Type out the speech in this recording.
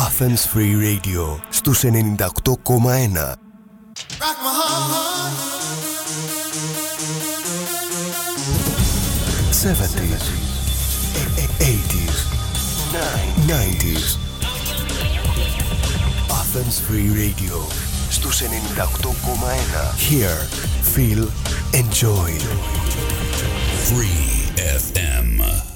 Athens Free Radio στους 98,1. Rock my heart. 70s, 80s, 90s. Athens Free Radio στους 98,1. Hear, feel, enjoy. Free FM.